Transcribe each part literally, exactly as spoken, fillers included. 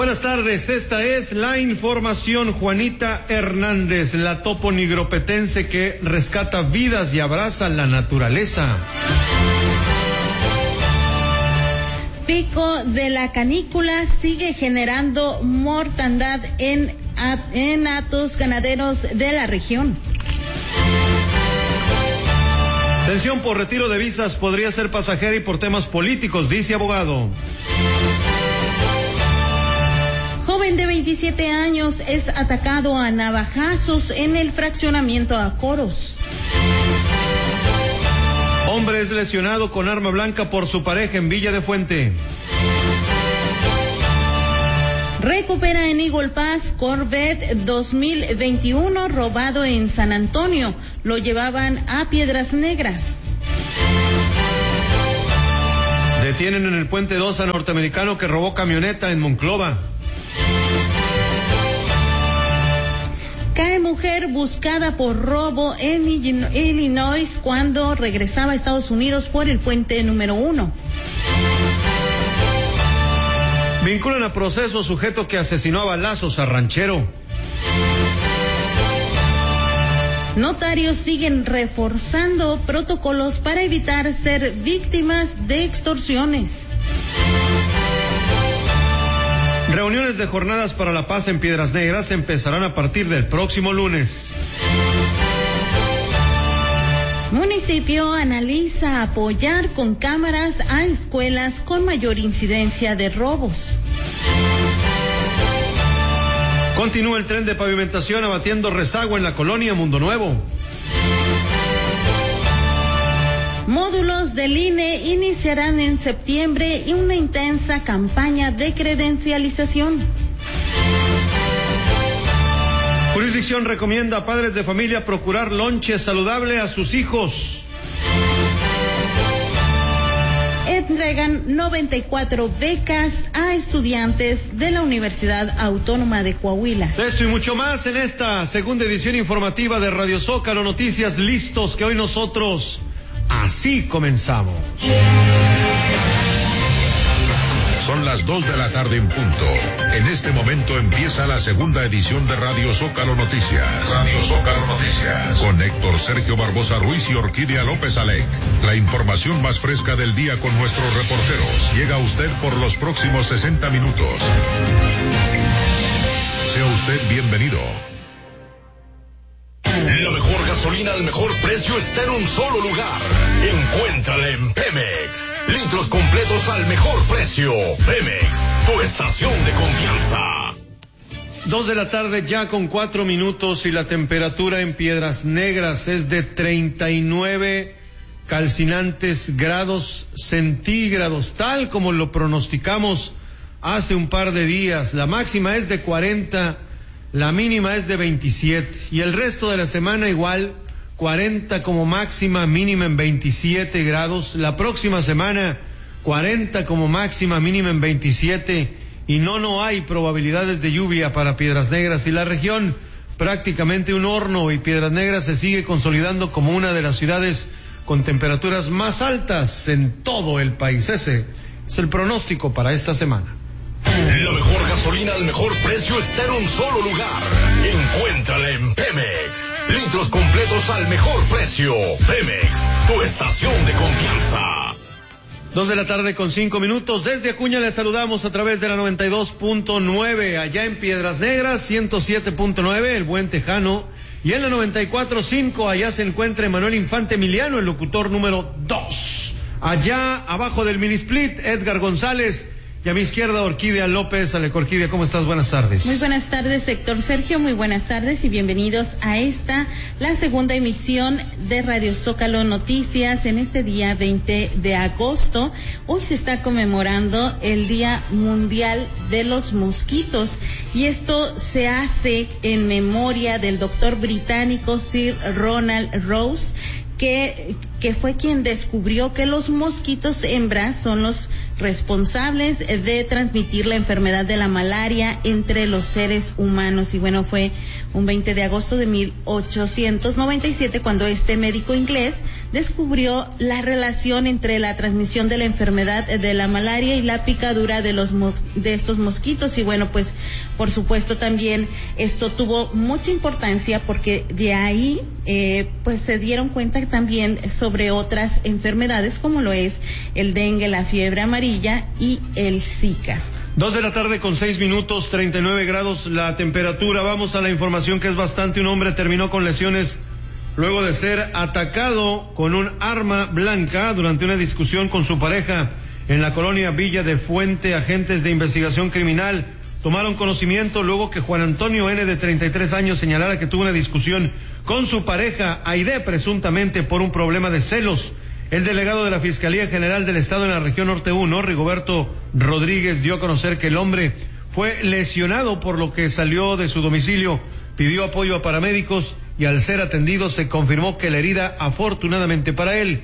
Buenas tardes, esta es la información. Juanita Hernández, la topo nigropetense que rescata vidas y abraza la naturaleza. Pico de la canícula sigue generando mortandad en, en hatos ganaderos de la región. Tensión por retiro de visas podría ser pasajera y por temas políticos, dice abogado. Joven de veintisiete años es atacado a navajazos en el fraccionamiento Acoros. Hombre es lesionado con arma blanca por su pareja en Villa de Fuente. Recupera en Eagle Pass Corvette dos mil veintiuno robado en San Antonio. Lo llevaban a Piedras Negras. Detienen en el Puente dos a norteamericano que robó camioneta en Monclova. Cae mujer buscada por robo en Illinois cuando regresaba a Estados Unidos por el puente número uno. Vinculan a proceso sujeto que asesinó a balazos a ranchero. Notarios siguen reforzando protocolos para evitar ser víctimas de extorsiones. Reuniones de jornadas para la paz en Piedras Negras empezarán a partir del próximo lunes. Municipio analiza apoyar con cámaras a escuelas con mayor incidencia de robos. Continúa el tren de pavimentación abatiendo rezago en la colonia Mundo Nuevo. Módulos del I N E iniciarán en septiembre y una intensa campaña de credencialización. Jurisdicción recomienda a padres de familia procurar lonche saludable a sus hijos. Entregan noventa y cuatro becas a estudiantes de la Universidad Autónoma de Coahuila. Esto y mucho más en esta segunda edición informativa de Radio Zócalo Noticias, listos que hoy nosotros así comenzamos. Son las dos de la tarde en punto. En este momento empieza la segunda edición de Radio Zócalo Noticias. Radio Zócalo Noticias. Con Héctor Sergio Barbosa Ruiz y Orquídea López Alec. La información más fresca del día con nuestros reporteros. Llega a usted por los próximos sesenta minutos. Sea usted bienvenido. La mejor gasolina al mejor precio está en un solo lugar. Encuéntrala en Pemex. Litros completos al mejor precio. Pemex, tu estación de confianza. Dos de la tarde ya con cuatro minutos y la temperatura en Piedras Negras es de treinta y nueve calcinantes grados centígrados, tal como lo pronosticamos hace un par de días. La máxima es de cuarenta. La mínima es de veintisiete y el resto de la semana igual, cuarenta como máxima, mínima en veintisiete grados. La próxima semana, cuarenta como máxima, mínima en veintisiete y no, no hay probabilidades de lluvia para Piedras Negras y la región. Prácticamente un horno y Piedras Negras se sigue consolidando como una de las ciudades con temperaturas más altas en todo el país. Ese es el pronóstico para esta semana. La mejor gasolina al mejor precio está en un solo lugar. Encuéntrala en Pemex. Litros completos al mejor precio. Pemex, tu estación de confianza. Dos de la tarde con cinco minutos. Desde Acuña les saludamos a través de la noventa y dos punto nueve. Allá en Piedras Negras, ciento siete punto nueve, el Buen Tejano. Y en la noventa y cuatro punto cinco, allá se encuentra Emanuel Infante Emiliano, el locutor número dos. Allá abajo del mini split, Edgar González. Y a mi izquierda, Orquídea López. Ale, Orquídea, ¿cómo estás? Buenas tardes. Muy buenas tardes, Héctor Sergio. Muy buenas tardes y bienvenidos a esta, la segunda emisión de Radio Zócalo Noticias en este día veinte de agosto. Hoy se está conmemorando el Día Mundial de los Mosquitos y esto se hace en memoria del doctor británico Sir Ronald Rose, que, que fue quien descubrió que los mosquitos hembras son los responsables de transmitir la enfermedad de la malaria entre los seres humanos. Y bueno, fue un veinte de agosto de mil ochocientos noventa y siete cuando este médico inglés descubrió la relación entre la transmisión de la enfermedad de la malaria y la picadura de los de estos mosquitos. Y bueno, pues por supuesto también esto tuvo mucha importancia porque de ahí eh, pues se dieron cuenta también sobre otras enfermedades como lo es el dengue, la fiebre amarilla y el Zika. Dos de la tarde con seis minutos, treinta y nueve grados la temperatura. Vamos a la información que es bastante. Un hombre terminó con lesiones luego de ser atacado con un arma blanca durante una discusión con su pareja en la colonia Villa de Fuente. Agentes de investigación criminal tomaron conocimiento luego que Juan Antonio N., de treinta y tres años, señalara que tuvo una discusión con su pareja Aide, presuntamente por un problema de celos. El delegado de la Fiscalía General del Estado en la región Norte uno, Rigoberto Rodríguez, dio a conocer que el hombre fue lesionado, por lo que salió de su domicilio, pidió apoyo a paramédicos y al ser atendido se confirmó que la herida, afortunadamente para él,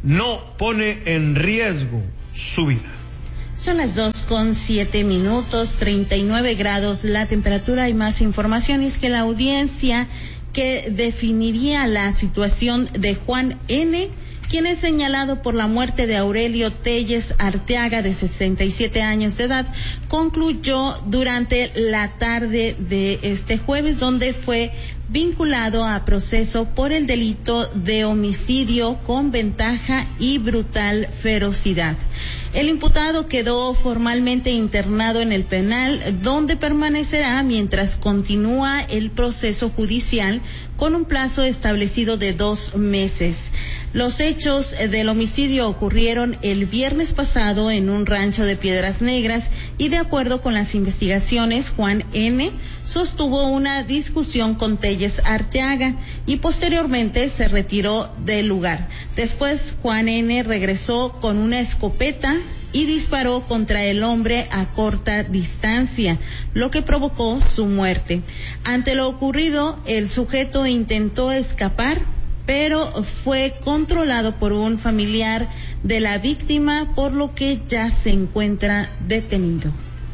no pone en riesgo su vida. Son las dos con siete minutos, treinta y nueve grados la temperatura. Hay más información y es que la audiencia que definiría la situación de Juan N., quien es señalado por la muerte de Aurelio Telles Arteaga, de sesenta y siete años de edad, concluyó durante la tarde de este jueves, donde fue vinculado a proceso por el delito de homicidio con ventaja y brutal ferocidad. El imputado quedó formalmente internado en el penal, donde permanecerá mientras continúa el proceso judicial con un plazo establecido de dos meses. Los hechos del homicidio ocurrieron el viernes pasado en un rancho de Piedras Negras y, de acuerdo con las investigaciones, Juan N. sostuvo una discusión con Telles Arteaga y posteriormente se retiró del lugar. Después, Juan N. regresó con una escopeta y disparó contra el hombre a corta distancia, lo que provocó su muerte. Ante lo ocurrido, el sujeto intentó escapar, pero fue controlado por un familiar de la víctima, por lo que ya se encuentra detenido.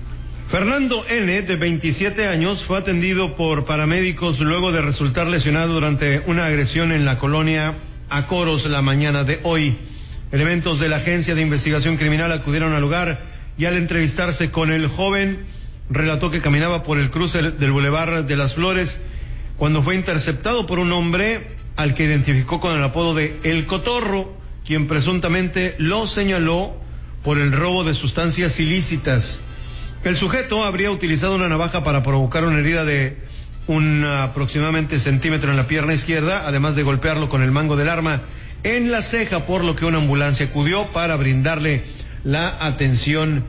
Fernando N., de veintisiete años, fue atendido por paramédicos luego de resultar lesionado durante una agresión en la colonia Acoros la mañana de hoy. Elementos de la Agencia de Investigación Criminal acudieron al lugar y, al entrevistarse con el joven, relató que caminaba por el cruce del Boulevard de las Flores cuando fue interceptado por un hombre al que identificó con el apodo de El Cotorro, quien presuntamente lo señaló por el robo de sustancias ilícitas. El sujeto habría utilizado una navaja para provocar una herida de un aproximadamente centímetro en la pierna izquierda, además de golpearlo con el mango del arma en la ceja, por lo que una ambulancia acudió para brindarle la atención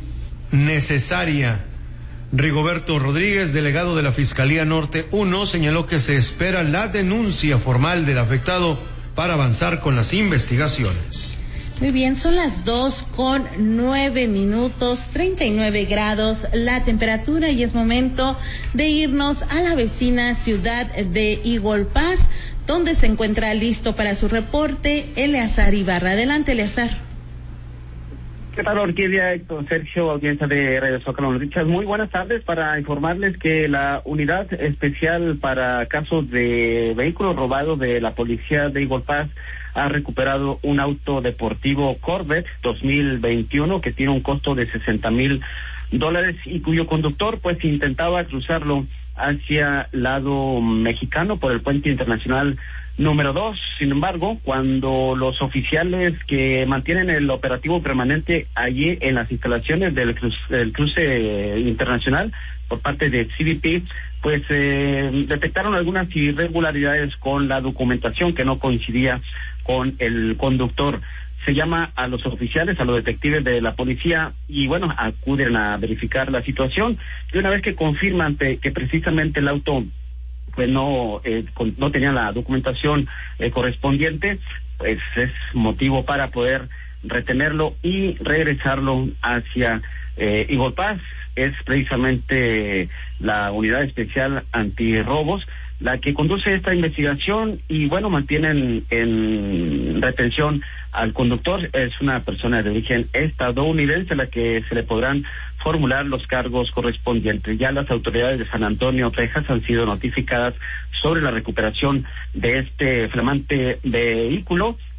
necesaria. Rigoberto Rodríguez, delegado de la Fiscalía Norte uno, señaló que se espera la denuncia formal del afectado para avanzar con las investigaciones. Muy bien, son las dos con nueve minutos, treinta y nueve grados la temperatura, y es momento de irnos a la vecina ciudad de Eagle Pass, donde se encuentra listo para su reporte Eleazar Ibarra. Adelante, Eleazar. ¿Qué tal, Orquídea, Héctor, Sergio, audiencia de Radio Zócalo Noticias? Muy buenas tardes. Para informarles que la unidad especial para casos de vehículos robados de la policía de Eagle Pass ha recuperado un auto deportivo Corvette dos mil veintiuno que tiene un costo de sesenta mil dólares y cuyo conductor pues intentaba cruzarlo hacia lado mexicano por el puente internacional número dos. Sin embargo, cuando los oficiales que mantienen el operativo permanente allí en las instalaciones del cruce, del cruce internacional por parte de C B P, pues eh, detectaron algunas irregularidades con la documentación que no coincidía con el conductor. Se llama a los oficiales, a los detectives de la policía, y bueno, acuden a verificar la situación, y una vez que confirman que precisamente el auto pues no eh, con, no tenía la documentación eh, correspondiente, pues es motivo para poder retenerlo y regresarlo hacia eh, Eagle Pass. Es precisamente la unidad especial antirrobos la que conduce esta investigación y bueno, mantienen en retención al conductor. Es una persona de origen estadounidense a la que se le podrán formular los cargos correspondientes. Ya las autoridades de San Antonio, Texas, han sido notificadas sobre la recuperación de este flamante vehículo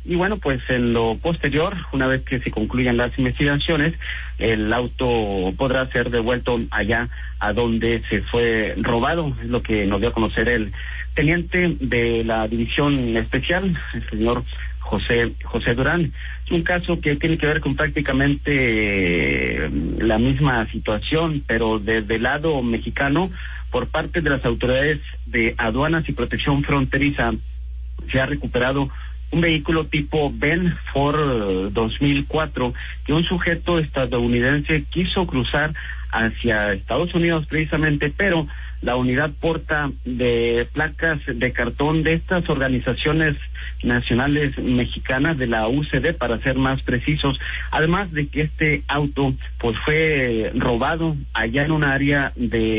y bueno, pues en lo posterior, una vez que se concluyan las investigaciones, el auto podrá ser devuelto allá a donde se fue robado, es lo que nos dio a conocer el teniente de la división especial, el señor José José Durán. Es un caso que tiene que ver con prácticamente eh, la misma situación, pero desde el lado mexicano, por parte de las autoridades de aduanas y protección fronteriza, se ha recuperado un vehículo tipo Ben Ford dos mil cuatro que un sujeto estadounidense quiso cruzar hacia Estados Unidos precisamente, pero la unidad porta de placas de cartón de estas organizaciones nacionales mexicanas, de la U C D para ser más precisos, además de que este auto pues fue robado allá en un área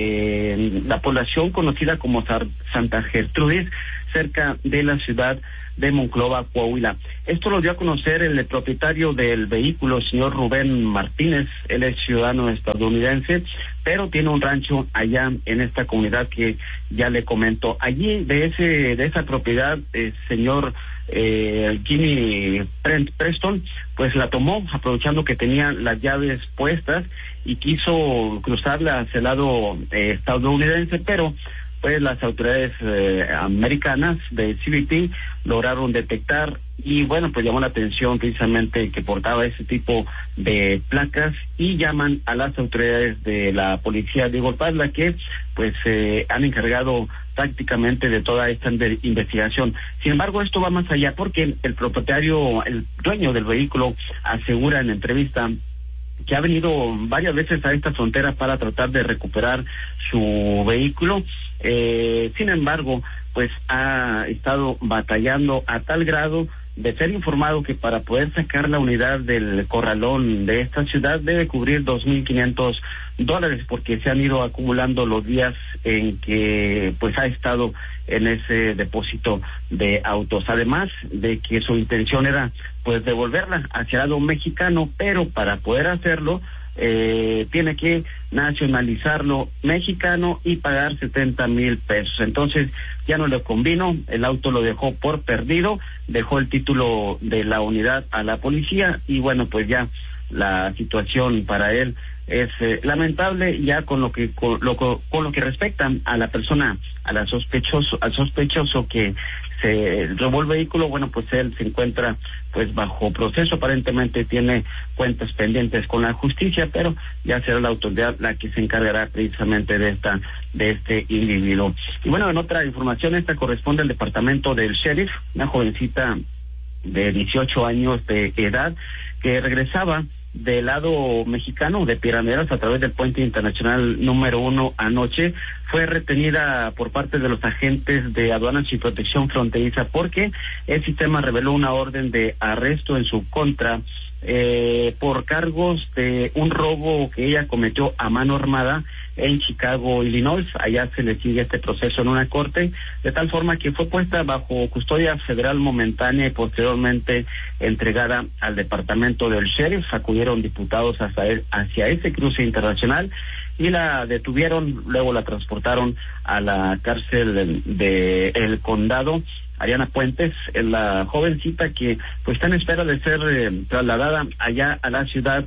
de la población conocida como Santa Gertrudis, cerca de la ciudad de Monclova, Coahuila. Esto lo dio a conocer el propietario del vehículo, el señor Rubén Martínez. Él es ciudadano estadounidense, pero tiene un rancho allá en esta comunidad que ya le comento. Allí de ese de esa propiedad, el señor eh, Jimmy Preston, pues la tomó aprovechando que tenía las llaves puestas y quiso cruzarla hacia el lado eh, estadounidense, pero pues las autoridades eh, americanas de C B P lograron detectar y bueno, pues llamó la atención precisamente que portaba ese tipo de placas y llaman a las autoridades de la policía de Igualpazla que pues eh, han encargado prácticamente de toda esta investigación. Sin embargo, esto va más allá porque el propietario, el dueño del vehículo asegura en entrevista que ha venido varias veces a esta frontera para tratar de recuperar su vehículo. Eh, sin embargo, pues ha estado batallando a tal grado de ser informado que para poder sacar la unidad del corralón de esta ciudad debe cubrir dos mil quinientos dólares porque se han ido acumulando los días en que pues ha estado en ese depósito de autos, además de que su intención era pues devolverla hacia el lado mexicano, pero para poder hacerlo eh, tiene que nacionalizarlo mexicano y pagar setenta mil pesos. Entonces ya no le convino, el auto lo dejó por perdido, dejó el título de la unidad a la policía y bueno, pues ya la situación para él es eh, lamentable ya con lo que con lo, con lo que respecta a la persona, a la sospechoso, al sospechoso que se robó el vehículo. Bueno, pues él se encuentra pues bajo proceso, aparentemente tiene cuentas pendientes con la justicia, pero ya será la autoridad la que se encargará precisamente de esta de este individuo. Y bueno, en otra información, esta corresponde al departamento del sheriff, una jovencita de dieciocho años de edad que regresaba del lado mexicano de Piedras a través del puente internacional número uno anoche, fue retenida por parte de los agentes de aduanas y protección fronteriza porque el sistema reveló una orden de arresto en su contra eh, por cargos de un robo que ella cometió a mano armada en Chicago, Illinois. Allá se le sigue este proceso en una corte, de tal forma que fue puesta bajo custodia federal momentánea y posteriormente entregada al departamento del sheriff. Acudieron diputados hasta él, hacia ese cruce internacional y la detuvieron, luego la transportaron a la cárcel de, de el condado. Ariana Puentes es la jovencita que pues está en espera de ser eh, trasladada allá a la ciudad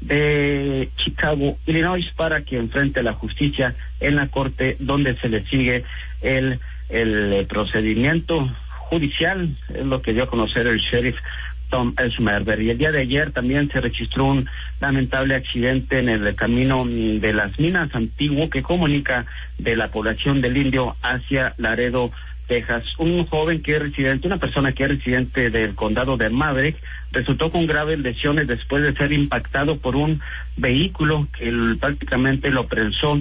de Chicago, Illinois, para que enfrente la justicia en la corte donde se le sigue el el procedimiento judicial, es lo que dio a conocer el sheriff Tom Schmerber. Y el día de ayer también se registró un lamentable accidente en el camino de las Minas antiguo que comunica de la población del Indio hacia Laredo, Texas. Un joven que es residente, una persona que es residente del condado de Maverick, resultó con graves lesiones después de ser impactado por un vehículo que él, prácticamente lo prensó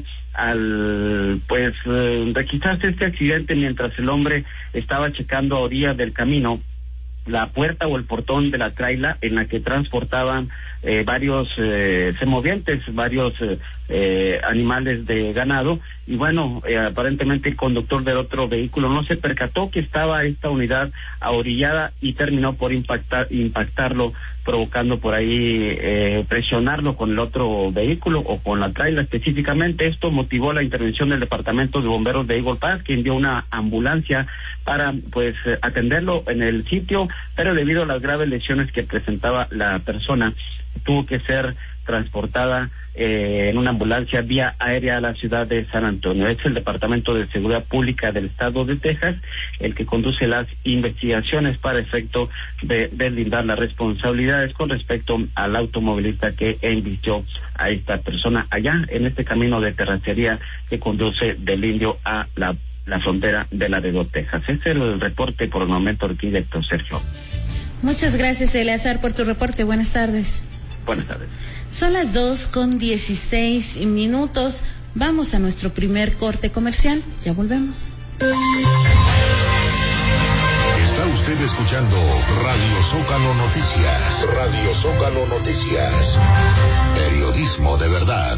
al pues eh, registrarse este accidente mientras el hombre estaba checando a orillas del camino la puerta o el portón de la traila en la que transportaban eh, varios eh, semovientes, varios eh, eh, animales de ganado, y bueno, eh, aparentemente el conductor del otro vehículo no se percató que estaba esta unidad ahorillada y terminó por impactar impactarlo, provocando por ahí eh, presionarlo con el otro vehículo o con la traila específicamente. Esto motivó la intervención del Departamento de Bomberos de Eagle Pass, que envió una ambulancia para pues atenderlo en el sitio, pero debido a las graves lesiones que presentaba la persona, tuvo que ser transportada eh, en una ambulancia vía aérea a la ciudad de San Antonio. Es el Departamento de Seguridad Pública del Estado de Texas el que conduce las investigaciones para efecto de deslindar las responsabilidades con respecto al automovilista que embistió a esta persona allá en este camino de terracería que conduce del Indio a la, la frontera de Laredo, Texas. Es el reporte por el momento, arquitecto Sergio. Muchas gracias, Eleazar, por tu reporte. Buenas tardes. Buenas tardes. Son las dos con dieciséis minutos. Vamos a nuestro primer corte comercial. Ya volvemos. Está usted escuchando Radio Zócalo Noticias. Radio Zócalo Noticias. Periodismo de verdad.